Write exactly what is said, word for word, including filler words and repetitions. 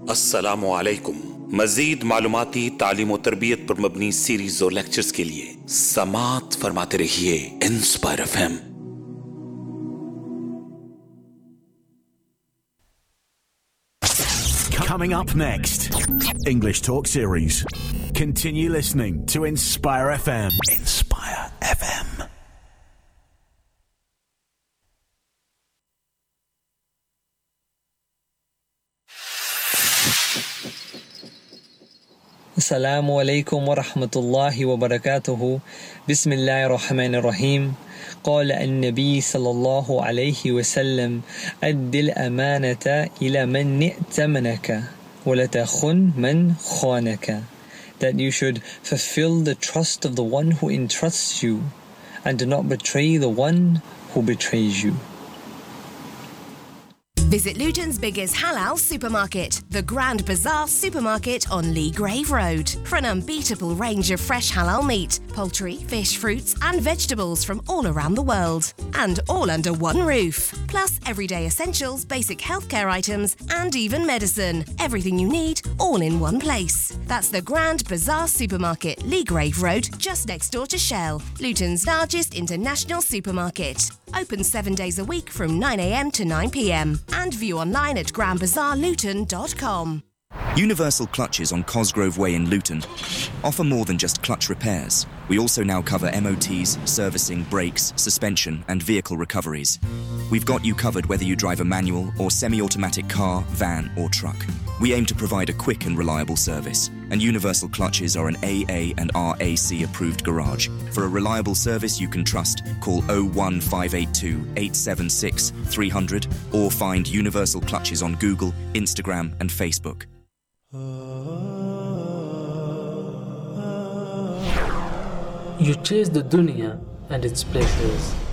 अस्सलामु अलैकुम। मजीद मालूमाती तालीम और तरबियत पर मबनी सीरीज और लेक्चर्स के लिए समात फरमाते रहिए inspire FM. Coming up next, English Talk Series. Continue listening to Inspire F M. Inspire F M. Assalamu alaikum wa rahmatullahi wa barakatuhu. Bismillahir Rahmanir Rahim. قال النبي صلى الله عليه وسلم أد الأمانة إلى من ائتمنك ولا تخن من خانك. That you should fulfill the trust of the one who entrusts you and do not betray the one who betrays you. Visit Luton's biggest halal supermarket, the Grand Bazaar Supermarket on Lee Grave Road, for an unbeatable range of fresh halal meat, poultry, fish, fruits and vegetables from all around the world. And all under one roof. Plus everyday essentials, basic healthcare items and even medicine. Everything you need, all in one place. That's the Grand Bazaar Supermarket, Lee Grave Road, just next door to Shell, Luton's largest international supermarket. Open seven days a week from nine a m to nine p m and view online at grand bazaar luton dot com. Universal Clutches on Cosgrove Way in Luton offer more than just clutch repairs. We also now cover M O Ts, servicing, brakes, suspension and vehicle recoveries. We've got you covered whether you drive a manual or semi-automatic car, van or truck. We aim to provide a quick and reliable service, and Universal Clutches are an A A and R A C approved garage. For a reliable service you can trust, call oh one five eight two, eight seven six, three hundred or find Universal Clutches on Google, Instagram and Facebook. You chase the dunya and its pleasures,